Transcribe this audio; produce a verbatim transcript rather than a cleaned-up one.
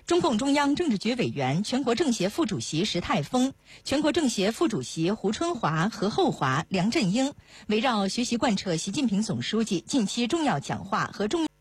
中共中央政治局委员、全国政协副主席石泰峰、全国政协副主席胡春华、何厚华、梁振英围绕学习贯彻习近平总书记近期重要讲话和重